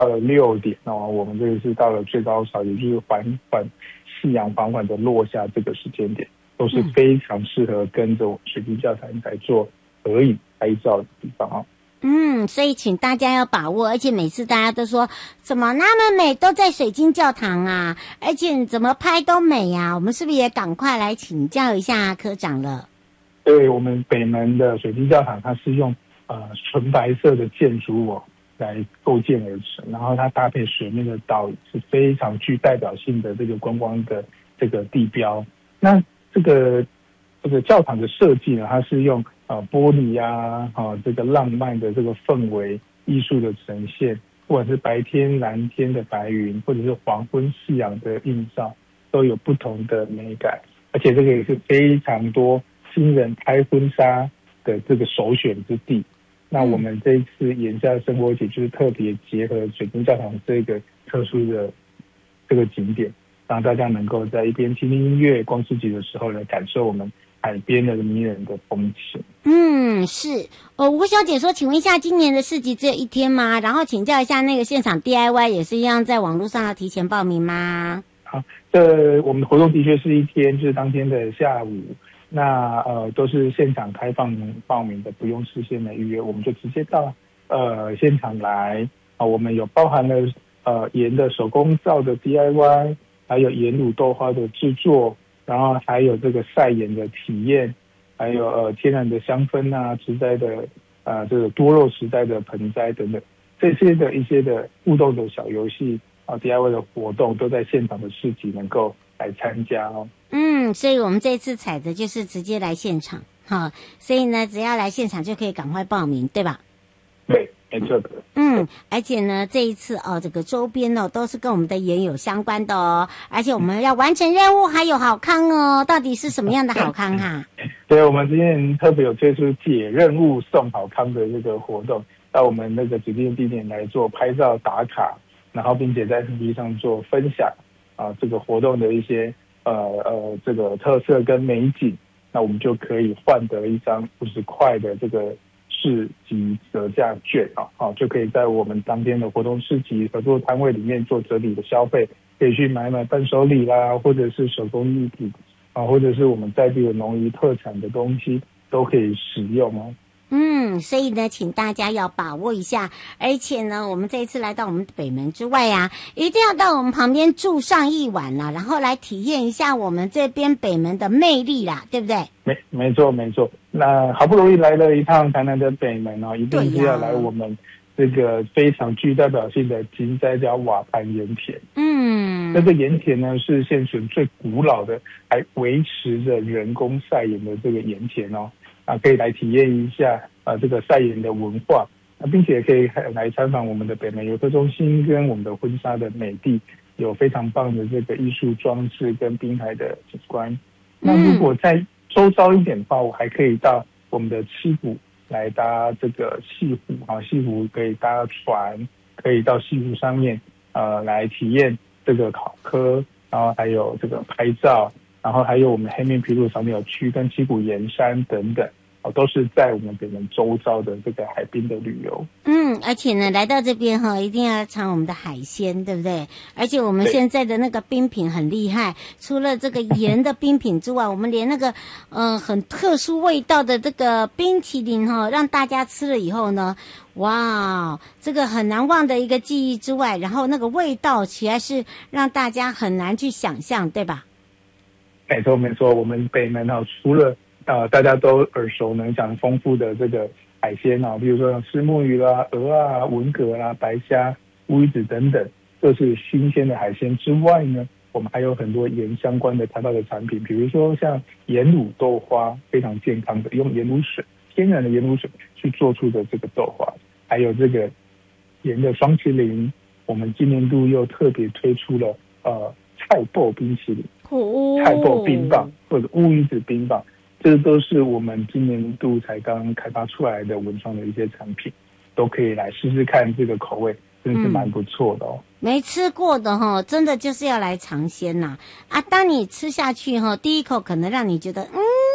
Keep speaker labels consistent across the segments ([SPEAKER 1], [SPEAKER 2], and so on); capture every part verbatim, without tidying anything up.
[SPEAKER 1] 到了六点哦，我们这个是到了最高潮，也就是缓缓夕阳缓缓的落下这个时间点，都是非常适合跟着我们水晶教堂来做合影拍照的地方哦。
[SPEAKER 2] 嗯，所以请大家要把握，而且每次大家都说怎么那么美，都在水晶教堂啊，而且怎么拍都美呀、啊，我们是不是也赶快来请教一下科长了？
[SPEAKER 1] 对，我们北门的水晶教堂，它是用呃纯白色的建筑物来构建而成，然后它搭配水面的倒影，是非常具代表性的这个观光的这个地标。那这个这个教堂的设计呢，它是用呃玻璃啊，啊这个浪漫的这个氛围艺术的呈现，不管是白天蓝天的白云，或者是黄昏夕阳的映照，都有不同的美感。而且这个也是非常多新人拍婚纱的这个首选之地。那我们这一次眼下生活节就是特别结合水晶教堂这个特殊的这个景点，让大家能够在一边听听音乐、逛市集的时候来感受我们海边的迷人的风情。
[SPEAKER 2] 嗯，是哦。吴小姐说，请问一下，今年的市集只有一天吗？然后请教一下，那个现场 D I Y 也是一样，在网络上要提前报名吗？
[SPEAKER 1] 好，这我们的活动的确是一天，就是当天的下午。那呃都是现场开放报名的，不用事先的预约，我们就直接到呃现场来啊。我们有包含了呃盐的手工皂的 D I Y， 还有盐卤豆花的制作，然后还有这个晒盐的体验，还有呃天然的香氛啊，植栽的呃这个多肉植栽的盆栽等等，这些的一些的互动的小游戏啊 D I Y 的活动都在现场的市集能够来参加哦。
[SPEAKER 2] 嗯，所以我们这次采的就是直接来现场，哈，所以呢，只要来现场就可以赶快报名，对吧？
[SPEAKER 1] 对，没错的。
[SPEAKER 2] 嗯，而且呢，这一次哦，这个周边哦都是跟我们的盐有相关的哦，而且我们要完成任务还有好康哦，到底是什么样的好康哈、啊？
[SPEAKER 1] 对，我们今天特别有推出解任务送好康的这个活动，到我们那个指定地点来做拍照打卡，然后并且在 F B 上做分享啊，这个活动的一些。呃呃，这个特色跟美景，那我们就可以换得一张五十块的这个市集折价券啊，好、啊、就可以在我们当天的活动市集合作摊位里面做折抵的消费，可以去买买伴手礼啦，或者是手工艺品啊，或者是我们在地的农渔特产的东西都可以使用哦。
[SPEAKER 2] 嗯，所以呢，请大家要把握一下，而且呢，我们这一次来到我们北门之外啊，一定要到我们旁边住上一晚啦，然后来体验一下我们这边北门的魅力啦，对不对？
[SPEAKER 1] 没没错没错，那好不容易来了一趟台南的北门哦，一定是要来我们这个非常具代表性的金斋角瓦盘盐田。
[SPEAKER 2] 嗯，
[SPEAKER 1] 那这盐田呢是现存最古老的，还维持着人工晒盐的这个盐田哦。啊，可以来体验一下啊这个晒盐的文化，啊，并且可以来参访我们的北门游客中心跟我们的婚纱的美地，有非常棒的这个艺术装置跟滨海的景观。那如果在周遭一点的话，我还可以到我们的七股来搭这个西湖啊，西湖可以搭船，可以到西湖上面呃来体验这个考科，然后还有这个拍照。然后还有我们黑面琵鹭赏鸟区跟七股盐山等等，哦，都是在我们北门周遭的这个海滨的旅游。
[SPEAKER 2] 嗯，而且呢，来到这边哈，一定要尝我们的海鲜，对不对？而且我们现在的那个冰品很厉害，除了这个盐的冰品之外，我们连那个嗯、呃、很特殊味道的这个冰淇淋哈，让大家吃了以后呢，哇，这个很难忘的一个记忆之外，然后那个味道其实是让大家很难去想象，对吧？
[SPEAKER 1] 没错没错，我们北门啊，除了呃大家都耳熟能详丰富的这个海鲜啊，比如说虱目鱼啦、鹅啊、文蛤啦、白虾、乌鱼子等等，这是新鲜的海鲜之外呢，我们还有很多盐相关的台道的产品，比如说像盐卤豆花，非常健康的，用盐卤水天然的盐卤水去做出的这个豆花，还有这个盐的双麒麟，我们今年度又特别推出了呃菜爆冰淇淋。菜爆冰棒或者乌鱼子冰棒，这都是我们今年度才刚开发出来的文创的一些产品，都可以来试试看，这个口味真的是蛮不错的哦。嗯、
[SPEAKER 2] 没吃过的哈，真的就是要来尝鲜呐！啊，当你吃下去哈，第一口可能让你觉得嗯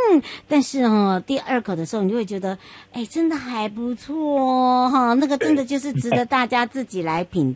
[SPEAKER 2] 嗯，但是哦，第二口的时候，你就会觉得，哎，真的还不错哦，哈，那个真的就是值得大家自己来品